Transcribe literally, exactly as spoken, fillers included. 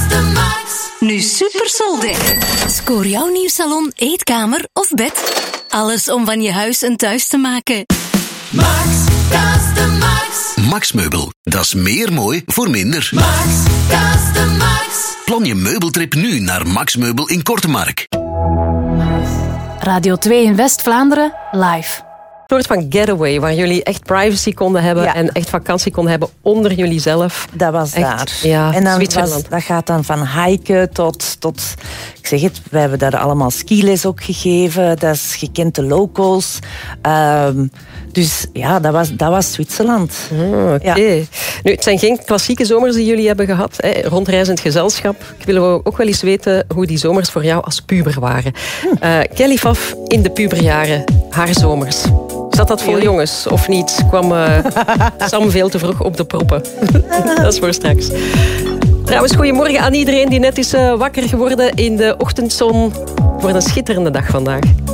de Max. Nu Super Soldeck. Scoor jouw nieuw salon, eetkamer of bed. Alles om van je huis een thuis te maken. Max, dat is de Max. Max Meubel, dat is meer mooi voor minder. Max, dat is de Max. Plan je meubeltrip nu naar Max Meubel in Kortemark. Radio twee in West-Vlaanderen, live. Een soort van getaway, waar jullie echt privacy konden hebben Ja. en echt vakantie konden hebben onder jullie zelf. Dat was Echt, daar. ja, en dan Zwitserland. was, dat gaat dan van hiken tot, tot... Ik zeg het, we hebben daar allemaal skiles ook gegeven. Dat is gekend de locals. Um, dus ja, dat was, dat was Zwitserland. Oh, Oké. Ja. Nu, het zijn geen klassieke zomers die jullie hebben gehad. Hè? Rondreizend gezelschap. Ik wil ook wel eens weten hoe die zomers voor jou als puber waren. Hm. Uh, Kelly Faf in de puberjaren, haar zomers. Zat dat vol jongens of niet? Kwam uh, Sam veel te vroeg op de proppen? Dat is voor straks. Trouwens, goedemorgen aan iedereen die net is uh, wakker geworden in de ochtendzon. Voor een schitterende dag vandaag.